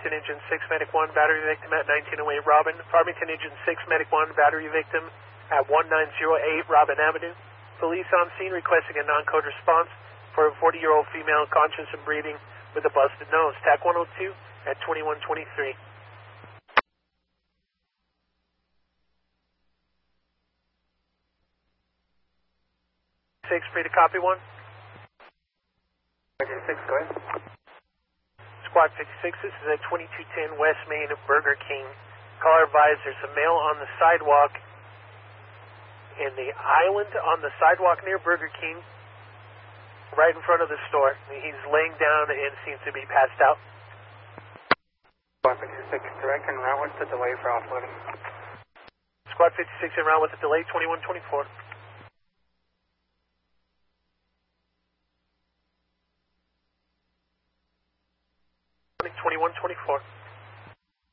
Farmington Engine 6, Medic 1, battery victim at 1908 Robin. Farmington Engine 6, Medic 1, battery victim at 1908 Robin Avenue. Police on scene requesting a non-code response for a 40-year-old female conscious and breathing with a busted nose. TAC 102 at 2123. 6, free to copy 1. 6, go ahead. Squad 56, this is at 2210 West Main of Burger King. Caller advised there's a male on the sidewalk in the island on the sidewalk near Burger King, right in front of the store. He's laying down and seems to be passed out. Squad 56, direct and route, what's the delay for offloading? Squad 56 en route with a delay, 2124. 2124.